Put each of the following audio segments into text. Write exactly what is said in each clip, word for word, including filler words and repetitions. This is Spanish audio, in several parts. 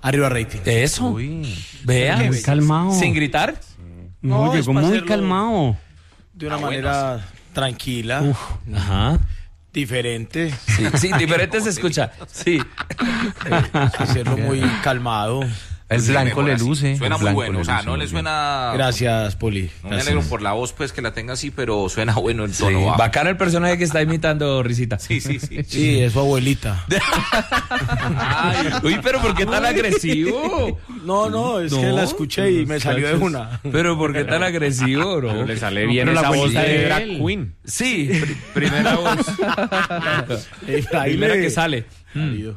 Arriba rating. Eso. Uy. Vea. Muy calmado. Sin gritar. No, No, es llegó para muy hacerlo- calmado. De una Ah, manera tranquila, Uf. Ajá. diferente, Sí, sí, diferente se escucha. Sí. hacerlo muy calmado. El Sí, blanco mejor le así. luce. Suena el muy blanco bueno, o sea, luce no muy le bien. suena... Gracias, Poli. No me Gracias. alegro por la voz, pues, que la tenga así, pero suena bueno el Sí. tono bajo. Bacano el personaje que está imitando, Risita. Sí, sí, sí. Sí, es su abuelita. Ay, uy, pero ¿por qué tan agresivo? No, no, es No, que la escuché y me salió de una. Pero ¿por qué tan agresivo, bro? Pero le sale No, bien pero la esa voz abuelita de de drag él. queen. Sí, pr- primera voz. Eh, ahí Primera le- que sale. Marido.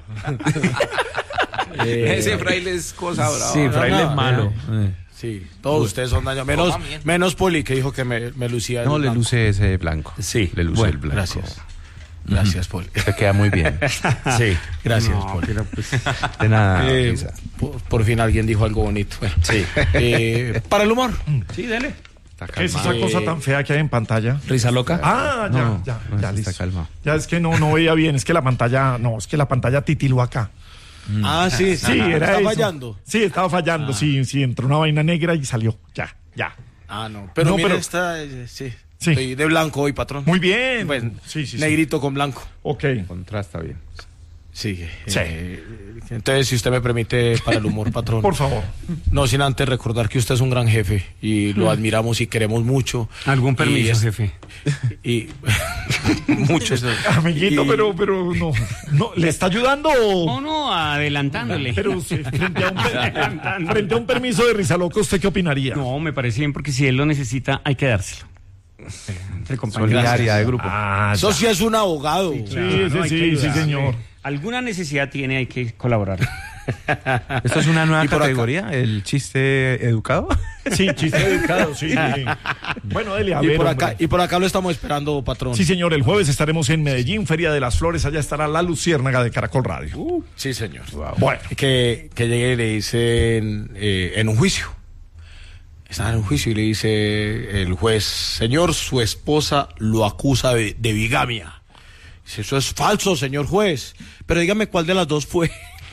Eh, Ese fraile es cosa brava. Sí, fraile no, es malo. Eh. Sí, todos ustedes son dañados. Menos, Toma bien. menos Poli, que dijo que me, me lucía. No, el le blanco. luce ese blanco. Sí, Le luce Bueno, el blanco. gracias. Gracias, Poli. Te queda muy bien. Sí. Gracias, No, Poli. pero pues, De nada, Eh, Risa. por, por fin alguien dijo algo bonito. Bueno, Sí. eh, para el humor. Sí, dele. Está ¿Qué es calmado. esa cosa tan fea que hay en pantalla? Risa loca. Ah, ya, No, ya, no, ya, sí listo. está calmado. Ya es que no, no veía bien, es que la pantalla, no, es que la pantalla titiló acá. Ah, sí, Sí, era Está eso. fallando. Sí, estaba fallando, sí, sí, entró una vaina negra y salió. Ya, ya. Ah, no. Pero No, mire, pero- esta, eh, sí. Sí. Estoy de blanco hoy, patrón. Muy bien. Bueno, sí, sí, sí. negrito con blanco. Ok. Contrasta bien. Sí. Sí. eh, entonces, si usted me permite, para el humor, patrón. Por favor. No sin antes recordar que usted es un gran jefe y lo admiramos y queremos mucho. algún Y permiso, es- jefe. Y muchos. Amiguito, Y- pero, pero no, no, ¿le está ayudando o...? No, no, adelantándole. Pero sí, frente, a un, per- frente a un permiso de risa loca, ¿usted qué opinaría? No, me parece bien porque si él lo necesita, hay que dárselo. Entre compañeros. Solidaridad de grupo. Ah, Eso sí es un abogado. sí, Claro, sí, hay que sí, sí, ayudarle. señor. Alguna necesidad tiene, hay que colaborar. ¿Esto es una nueva Y por acá. categoría? ¿El chiste educado? Sí, chiste educado, sí. Bueno, dele a Y ver, por, acá, hombre. y por acá lo estamos esperando, patrón. Sí, señor, el jueves estaremos en Medellín, Feria de las Flores, allá estará la Luciérnaga de Caracol Radio. Sí, señor. Bueno, Que, que llegue y le dicen eh, en un juicio. Están en un juicio y le dice el juez, señor, su esposa lo acusa de, de bigamia. Dice, eso es falso, señor juez. Pero dígame cuál de las dos fue.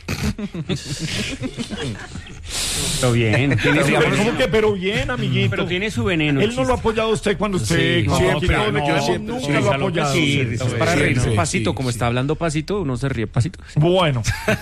Pero bien, tiene su pero, veneno. ¿cómo que? Pero bien, amiguito. Pero tiene su veneno. Él no lo ha apoyado a usted cuando usted... Sí, cuando siempre, Chico le no, quedó, siempre, nunca sí, lo ha Risa apoyado. loca, sí, Sí, Risa sí, loca. Para Sí, reírse sí, pasito, sí, como sí. está hablando pasito, uno se ríe pasito. Bueno.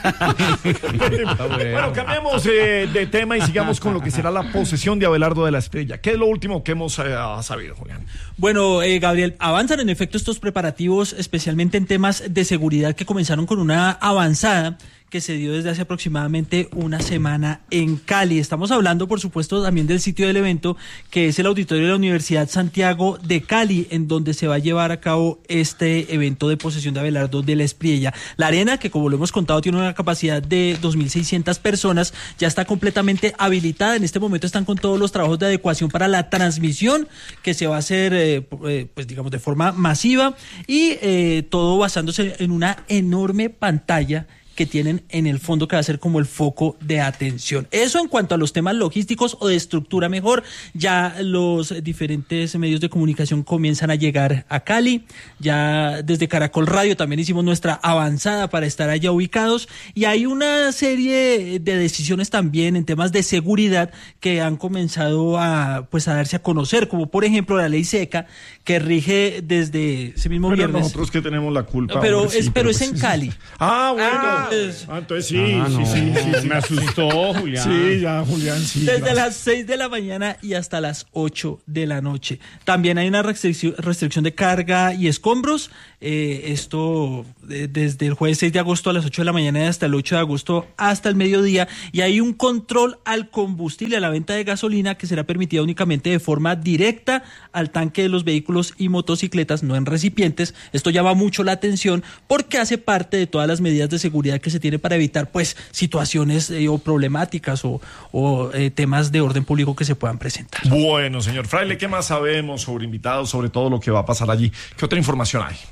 Bueno, cambiemos eh, de tema y sigamos con lo que será la posesión de Abelardo de la Estrella. ¿Qué es lo último que hemos eh, sabido, Julián? Bueno, eh, Gabriel, avanzan en efecto estos preparativos, especialmente en temas de seguridad que comenzaron con una avanzada que se dio desde hace aproximadamente una semana en Cali. Estamos hablando, por supuesto, también del sitio del evento, que es el auditorio de la Universidad Santiago de Cali, en donde se va a llevar a cabo este evento de posesión de Abelardo de la Espriella. La arena, que como lo hemos contado, tiene una capacidad de dos mil seiscientas personas, ya está completamente habilitada. En este momento están con todos los trabajos de adecuación para la transmisión, que se va a hacer, eh, eh, pues digamos, de forma masiva, y eh, todo basándose en una enorme pantalla que tienen en el fondo, que va a ser como el foco de atención. Eso en cuanto a los temas logísticos o de estructura mejor. Ya los diferentes medios de comunicación comienzan a llegar a Cali. Ya desde Caracol Radio también hicimos nuestra avanzada para estar allá ubicados, y hay una serie de decisiones también en temas de seguridad que han comenzado a pues a darse a conocer, como por ejemplo la ley seca que rige desde ese mismo Pero viernes. nosotros que tenemos la culpa. No, pero hombre, es- sí, pero es pues, en sí. Cali. Ah, bueno. Ah, Ah, pues- entonces sí, Ah, sí, no, sí, sí, sí. me asustó, Julián. Sí, ya, Julián, sí. Desde gracias. las seis de la mañana y hasta las ocho de la noche. También hay una restricción, restricción de carga y escombros. Eh, esto de- desde el jueves seis de agosto a las ocho de la mañana y hasta el ocho de agosto hasta el mediodía. Y hay un control al combustible, a la venta de gasolina, que será permitida únicamente de forma directa al tanque de los vehículos y motocicletas, no en recipientes. Esto llama mucho la atención porque hace parte de todas las medidas de seguridad que se tiene para evitar pues situaciones eh, o problemáticas o, o eh, temas de orden público que se puedan presentar. Bueno, señor Fraile, ¿qué más sabemos sobre invitados, sobre todo lo que va a pasar allí? ¿Qué otra información hay?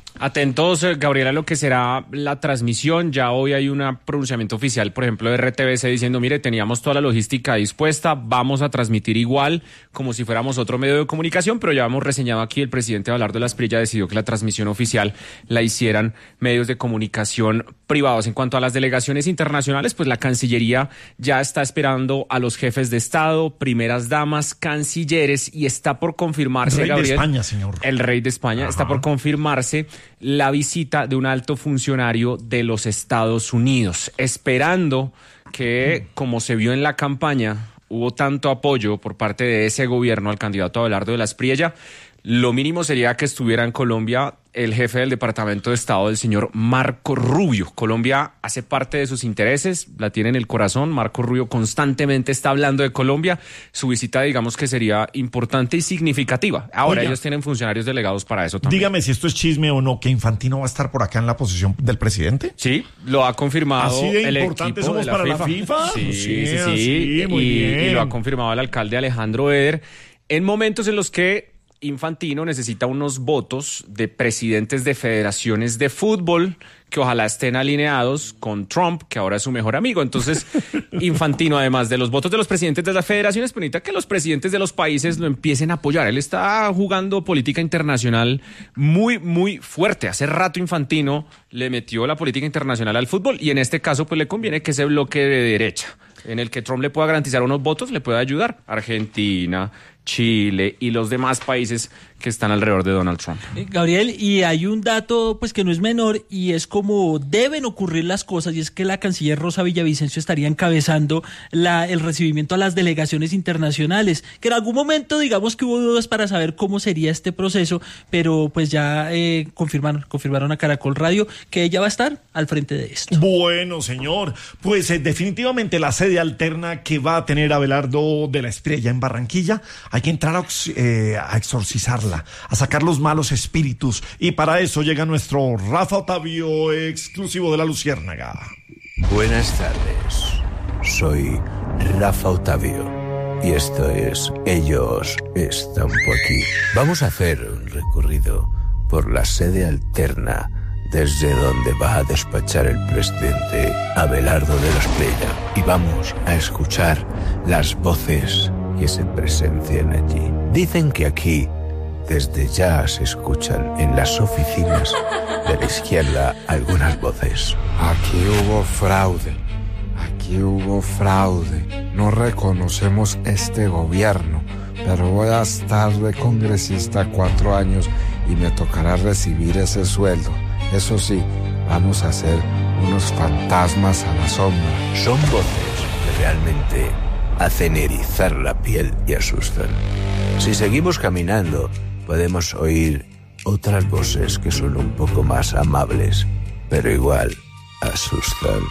Atentos, eh, Gabriela, a lo que será la transmisión. Ya hoy hay un pronunciamiento oficial, por ejemplo, de R T V C diciendo, mire, teníamos toda la logística dispuesta, vamos a transmitir igual como si fuéramos otro medio de comunicación, pero ya hemos reseñado aquí, el presidente Abelardo Lasprilla decidió que la transmisión oficial la hicieran medios de comunicación privados. En cuanto a las delegaciones internacionales, pues la Cancillería ya está esperando a los jefes de Estado, primeras damas, cancilleres, y está por confirmarse, Rey Gabriel, de España, señor. el rey de España, Ajá. está por confirmarse la visita de un alto funcionario de los Estados Unidos, esperando que, como se vio en la campaña, hubo tanto apoyo por parte de ese gobierno al candidato Abelardo de Lasprilla, lo mínimo sería que estuviera en Colombia el jefe del Departamento de Estado, el señor Marco Rubio. Colombia hace parte de sus intereses, la tiene en el corazón. Marco Rubio constantemente está hablando de Colombia. Su visita, digamos que sería importante y significativa. Ahora, Oiga, ellos tienen funcionarios delegados para eso también. Dígame si esto es chisme o no, que Infantino va a estar por acá en la posición del presidente. Sí, lo ha confirmado Así de el importante equipo somos de la para la FIFA. FIFA. Sí, Sí, sí, sí. así, muy y, bien. y lo ha confirmado el alcalde Alejandro Eder en momentos en los que Infantino necesita unos votos de presidentes de federaciones de fútbol que ojalá estén alineados con Trump, que ahora es su mejor amigo. Entonces, Infantino, además de los votos de los presidentes de las federaciones, permite que los presidentes de los países lo empiecen a apoyar. Él está jugando política internacional muy, muy fuerte. Hace rato Infantino le metió la política internacional al fútbol y en este caso pues le conviene que ese bloque de derecha, en el que Trump le pueda garantizar unos votos, le pueda ayudar. Argentina, Chile y los demás países que están alrededor de Donald Trump. Eh, Gabriel, y hay un dato pues que no es menor y es como deben ocurrir las cosas, y es que la canciller Rosa Villavicencio estaría encabezando la, el recibimiento a las delegaciones internacionales, que en algún momento digamos que hubo dudas para saber cómo sería este proceso, pero pues ya eh, confirmaron, confirmaron a Caracol Radio que ella va a estar al frente de esto. Bueno, señor, pues eh, definitivamente la sede alterna que va a tener Abelardo de la Espriella en Barranquilla, hay que entrar a, eh, a exorcizarla, a sacar los malos espíritus, y para eso llega nuestro Rafa Otavio, exclusivo de La Luciérnaga. Buenas tardes, soy Rafa Otavio y esto es Ellos Están por aquí. Vamos a hacer un recorrido por la sede alterna desde donde va a despachar el presidente Abelardo de la Espriella, y vamos a escuchar las voces que se presencian allí. Dicen que aquí desde ya se escuchan en las oficinas de la izquierda algunas voces. Aquí hubo fraude, aquí hubo fraude. No reconocemos este gobierno, pero voy a estar de congresista cuatro años y me tocará recibir ese sueldo. Eso sí, vamos a ser unos fantasmas a la sombra. Son voces que realmente hacen erizar la piel y asustan. Si seguimos caminando, podemos oír otras voces que son un poco más amables, pero igual asustan.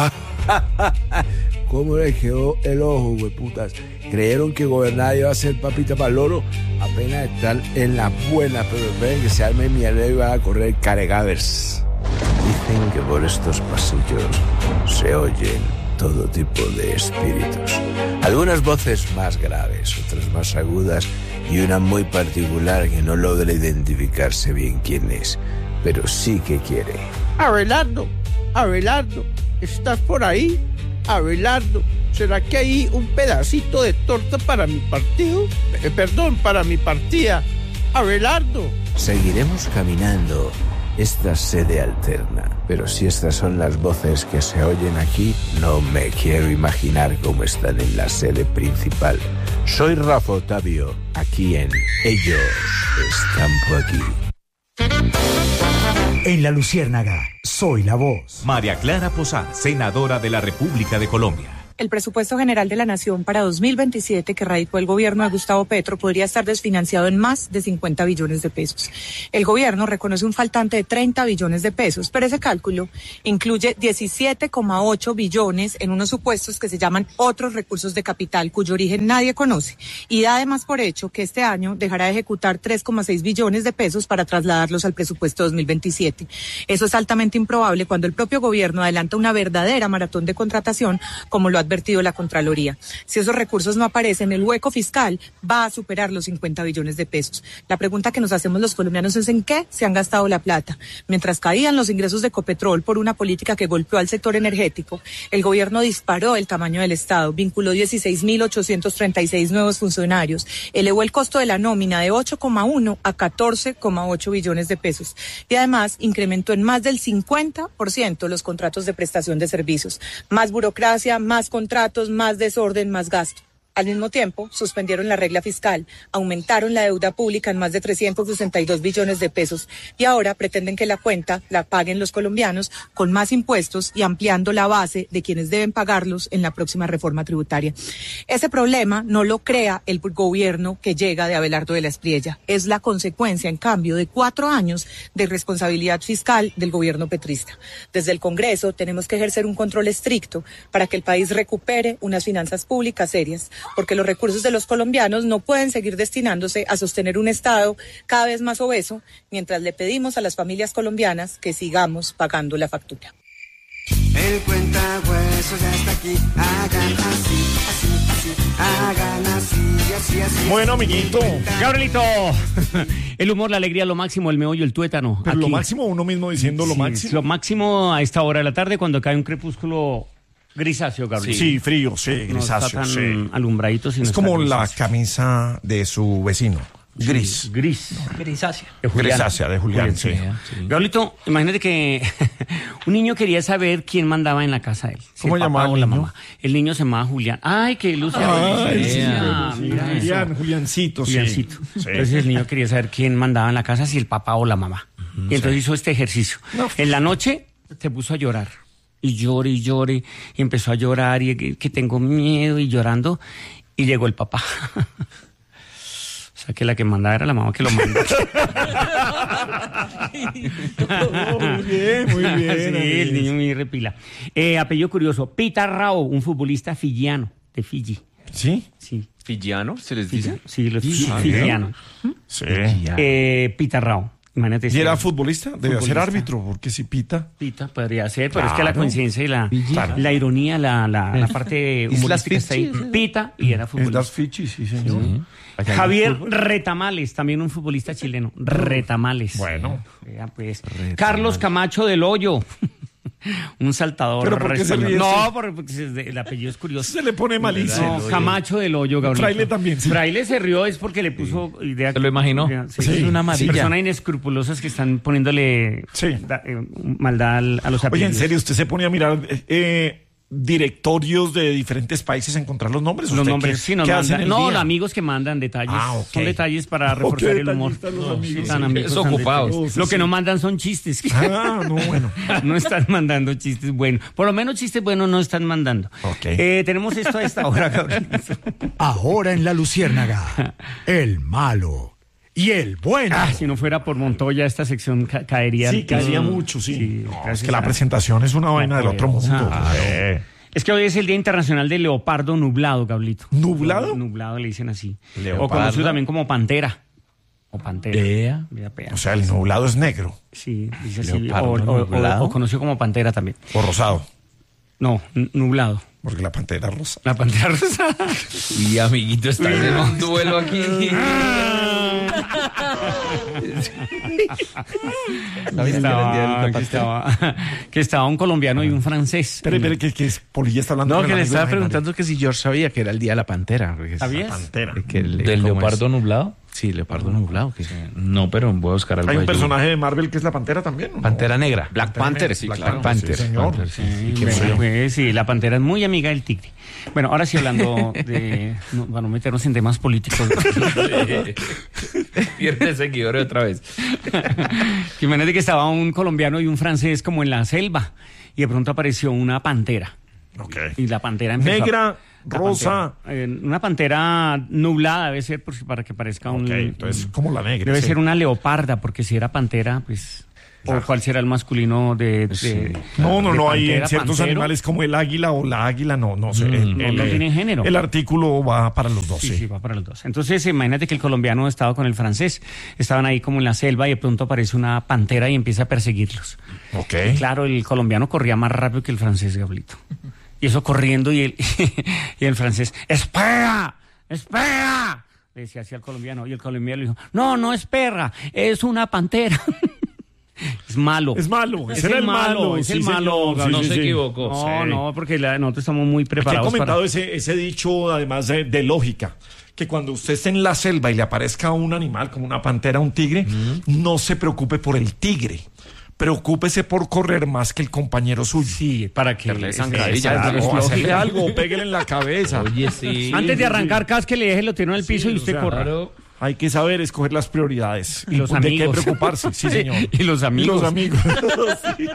¿Cómo le quedó el ojo, hueputas? ¿Creyeron que gobernar iba a ser papita para el loro? Apenas están en la buena, pero esperen que se arme mierda y van a correr cargavers. Dicen que por estos pasillos se oyen todo tipo de espíritus. Algunas voces más graves, otras más agudas y una muy particular que no logra identificarse bien quién es, pero sí que quiere. Abelardo, Abelardo, ¿estás por ahí? Abelardo, ¿será que hay un pedacito de torta para mi partido? Eh, perdón, para mi partida. Abelardo. Seguiremos caminando esta sede alterna, pero si estas son las voces que se oyen aquí, no me quiero imaginar cómo están en la sede principal. Soy Rafa Otavio, aquí en Ellos Están por aquí. En La Luciérnaga, soy la voz. María Clara Posada, senadora de la República de Colombia. El presupuesto general de la Nación para dos mil veintisiete que radicó el gobierno de Gustavo Petro podría estar desfinanciado en más de cincuenta billones de pesos. El gobierno reconoce un faltante de treinta billones de pesos, pero ese cálculo incluye diecisiete coma ocho billones en unos supuestos que se llaman otros recursos de capital, cuyo origen nadie conoce, y da además por hecho que este año dejará de ejecutar tres coma seis billones de pesos para trasladarlos al presupuesto dos mil veintisiete. Eso es altamente improbable cuando el propio gobierno adelanta una verdadera maratón de contratación, como lo advertido la Contraloría. Si esos recursos no aparecen, el hueco fiscal va a superar los cincuenta billones de pesos. La pregunta que nos hacemos los colombianos es en qué se han gastado la plata. Mientras caían los ingresos de Ecopetrol por una política que golpeó al sector energético, el gobierno disparó el tamaño del Estado, vinculó dieciséis mil ochocientos treinta y seis nuevos funcionarios, elevó el costo de la nómina de ocho coma uno a catorce coma ocho billones de pesos y además incrementó en más del cincuenta por ciento los contratos de prestación de servicios. Más burocracia, más contratos, más desorden, más gasto. Al mismo tiempo, suspendieron la regla fiscal, aumentaron la deuda pública en más de trescientos sesenta y dos billones de pesos y ahora pretenden que la cuenta la paguen los colombianos con más impuestos y ampliando la base de quienes deben pagarlos en la próxima reforma tributaria. Ese problema no lo crea el gobierno que llega de Abelardo de la Espriella. Es la consecuencia, en cambio, de cuatro años de responsabilidad fiscal del gobierno petrista. Desde el Congreso tenemos que ejercer un control estricto para que el país recupere unas finanzas públicas serias, porque los recursos de los colombianos no pueden seguir destinándose a sostener un Estado cada vez más obeso, mientras le pedimos a las familias colombianas que sigamos pagando la factura. El cuentahuesos ya está aquí, hagan así, así, así, hagan así, así, así. Bueno, amiguito. Gabrielito, el humor, la alegría, lo máximo, el meollo, el tuétano. Pero aquí. lo máximo, uno mismo diciendo lo Sí, máximo. Lo máximo a esta hora de la tarde, cuando cae un crepúsculo grisáceo, Gabriel. Sí, sí, frío, sí, grisáceo, no está tan sí. alumbradito, sino Es está como la grisáceo. camisa de su vecino. Gris. Sí, gris. Grisácea. De Julián. Grisácea, de Julián, sí. Gabrielito, imagínate que un niño quería saber quién mandaba en la casa de él. Si ¿Cómo el papá llamaba o el la niño? mamá. El niño se llamaba Julián. Ay, qué ilusión. Ay, sí, Mira, sí, mira eso. Julián, Juliancito, sí. Juliancito. Sí. Entonces el niño quería saber quién mandaba en la casa, si el papá o la mamá. Y entonces hizo este ejercicio. No. En la noche se puso a llorar. Y llore y llore. Y empezó a llorar y que, que tengo miedo y llorando. Y llegó el papá. O sea, que la que mandaba era la mamá que lo mandó. Oh, muy bien, muy bien. Sí, el niño muy repila. Eh, apellido curioso. Pita Rao, un futbolista fijiano de Fiji. ¿Sí? Sí. ¿Fijiano se les dice? Sí, los fi- Ah, fijianos. Sí. Eh, Pita Rao. Imagínate. ¿Y si era futbolista? Debe ser futbolista. árbitro, porque si pita. Pita podría ser, pero es que la Claro. coincidencia y la, Claro. la ironía, la, la, la parte humorística está ahí. Pita y era Es futbolista. las fichis, sí, señor. Javier Retamales, también un futbolista chileno. Retamales. Bueno. Vea, pues. Carlos Camacho del Hoyo. Un saltador. ¿Pero por qué se español. ríe No, usted? porque, porque se- el apellido es curioso. Se le pone malísimo. No, Camacho del Hoyo, Gabriel. Fraile también, sí. Fraile se rió es porque le puso idea. ¿Se lo imaginó? Sí, Sí, es una sí. maldita. Personas inescrupulosas que están poniéndole Sí. da- eh, maldad al- a los Oye, apellidos. en serio, ¿usted se pone a mirar eh, eh, directorios de diferentes países a encontrar los nombres? Los ¿Usted nombres, qué- sí, nos qué hace mandan. en el No, día? amigos que mandan detalles. Ah, ok. Son detalles para Oh, reforzar qué el humor. detallistas los No, amigos, sí, tan sí. amigos, Eso tan ocupados. detallistas. Oh, Lo sí, que sí. no mandan son chistes. Ah, no, bueno. No están mandando chistes buenos. Por lo menos chistes buenos no están mandando. Ok. Eh, tenemos esto a esta hora, Gabriel. Ahora en La Luciérnaga, el malo y el bueno. Ah, si no fuera por Montoya, esta sección ca- caería. Sí, caería Mm, mucho, sí. No, es gracias que la a- presentación es una vaina del otro poderosa. mundo. Claro. Eh. Es que hoy es el Día Internacional del Leopardo Nublado, Gablito. ¿Nublado? Nublado le dicen así. Leopardo. O conocido también como pantera. O pantera. Vea. Vea, vea. O sea, el nublado es negro Sí, dice así. O, Leopardo o- o- nublado. o conocido como pantera también. o rosado, No, n- nublado. porque la pantera rosa. La pantera rosa. Y amiguito, está en un duelo aquí. que, estaba, que, estaba, que estaba un colombiano y un francés. Espere, espere, que, que Polilla está hablando No, con que el le amigo estaba imaginario. preguntando que si George sabía que era el día de la pantera. porque es- ¿Sabías? Pantera. que el- ¿Del ¿cómo leopardo es? nublado? Sí, leopardo nublado. que- No, pero voy a buscar algo. Hay un allí. personaje de Marvel que es la pantera también, ¿no? Pantera negra. Black Panther, sí, Black claro. Panther, sí, señor. Panther, sí. Sí, qué bueno, feo. pues, sí, la pantera es muy amiga del tigre. Bueno, ahora sí hablando de... No, para no meternos en temas políticos. Pierde seguidores otra vez. Que imagínate que estaba un colombiano y un francés como en la selva y de pronto apareció una pantera. Ok. Y la pantera empezó Negra, a- la rosa. pantera, eh, una pantera nublada debe ser por si- para que parezca un... Ok, entonces, como la negra. Debe sí. ser una leoparda, porque si era pantera, pues... ¿O cuál será el masculino de...? de- No, no, de no, hay pantera, en ciertos pantero? animales como el águila o la águila, no, no sé. Mm, el, no, el- no el- tienen género. El artículo va para los dos, Sí, sí. sí, va para los dos. Entonces, imagínate que el colombiano estaba con el francés. Estaban ahí como en la selva y de pronto aparece una pantera y empieza a perseguirlos. Ok. Y claro, el colombiano corría más rápido que el francés, Gablito. Y eso corriendo y el, y el francés, ¡espera! ¡Espera! Le decía así al colombiano. Y el colombiano le dijo, no, no es perra, es una pantera. Es malo. Es malo, Es ese era el el malo, malo, es sí, el malo. señor, sí, no sí, se sí. equivocó. No, Sí. no, porque la- nosotros estamos muy Aquí he preparados comentado para... ese, ese dicho, además de, de lógica, que cuando usted esté en la selva y le aparezca un animal como una pantera, un tigre, no se preocupe por el tigre. Preocúpese por correr más que el compañero suyo. Sí, para que... Darle es- zancadilla, es- darle es O lógico. hacerle algo, pégale en la cabeza. Oye, sí. Antes de sí, arrancar, casque, le deje, lo tiró en el piso y o usted sea, corra. Claro. Hay que saber escoger las prioridades. Y los ¿De amigos. qué preocuparse? Sí, señor. Y los amigos. Y los amigos. Sí.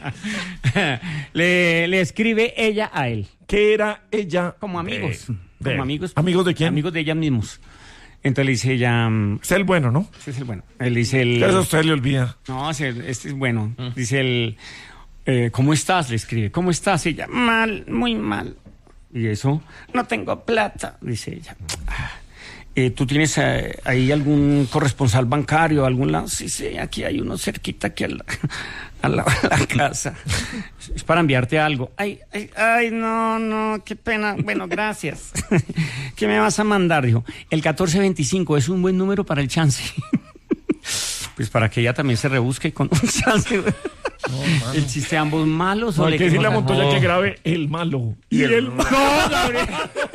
le, le escribe ella a él. ¿Qué era ella? Como amigos. De- de- como amigos. ¿Amigos de quién? Amigos de ella mismos. Entonces le dice ella... mm, Es el bueno, ¿no? ese es el bueno. Él dice el... Eso a usted le olvida. No, ese- este es bueno. Dice el... eh, ¿Cómo estás? Le escribe. ¿Cómo estás? Y ella, mal, muy mal. Y eso, no tengo plata, dice ella. Ah, eh, ¿Tú tienes eh, ahí algún corresponsal bancario, algún lado? Sí, sí, aquí hay uno cerquita aquí al, al lado de la casa. Es para enviarte algo. Ay, ay, ay, no, no, qué pena. Bueno, gracias. ¿Qué me vas a mandar? Dijo, el catorce veinticinco es un buen número para el chance. Pues para que ella también se rebusque con un chance. El chiste ambos malos. No, o hay le que decirle a cosa? Montoya No. que grabe el malo. Y, el, malo. No, Gabriel.